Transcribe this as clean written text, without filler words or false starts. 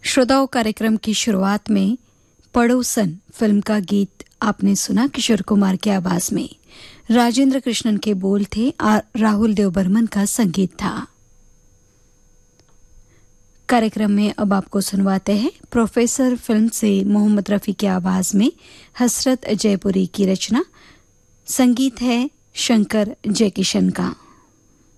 श्रोताओं, कार्यक्रम की शुरुआत में पड़ोसन फिल्म का गीत आपने सुना किशोर कुमार की आवाज में। राजेंद्र कृष्णन के बोल थे, राहुल देव बर्मन का संगीत था। कार्यक्रम में अब आपको सुनवाते हैं प्रोफेसर फिल्म से मोहम्मद रफी की आवाज में हसरत जयपुरी की रचना। संगीत है शंकर जयकिशन का।